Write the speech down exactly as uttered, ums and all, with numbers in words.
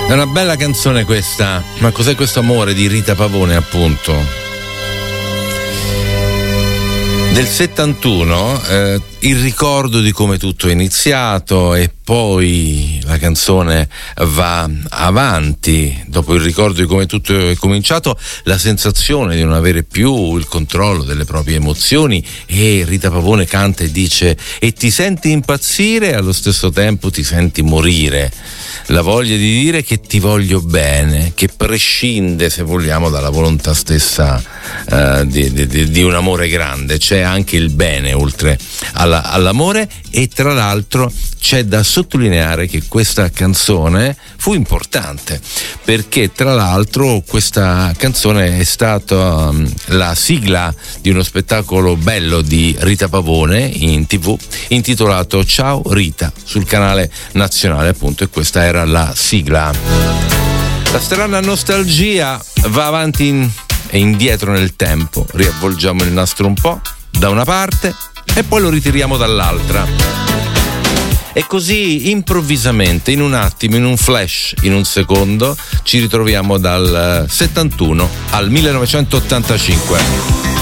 È una bella canzone questa, ma cos'è questo amore di Rita Pavone, appunto? Del settantuno, eh, il ricordo di come tutto è iniziato, e poi la canzone va avanti. Dopo il ricordo di come tutto è cominciato, la sensazione di non avere più il controllo delle proprie emozioni, e Rita Pavone canta e dice: e ti senti impazzire e allo stesso tempo ti senti morire. La voglia di dire che ti voglio bene, che prescinde, se vogliamo, dalla volontà stessa uh, di, di, di un amore grande. C'è anche il bene oltre alla, all'amore, e tra l'altro c'è da sottolineare che questa canzone fu importante, perché tra l'altro questa canzone è stata um, la sigla di uno spettacolo bello di Rita Pavone in tivù intitolato Ciao Rita, sul canale nazionale, appunto, e questa era la sigla. La strana nostalgia va avanti in, e indietro nel tempo. Riavvolgiamo il nastro un po' da una parte e poi lo ritiriamo dall'altra. E così improvvisamente, in un attimo, in un flash, in un secondo, ci ritroviamo dal settantuno al millenovecentottantacinque.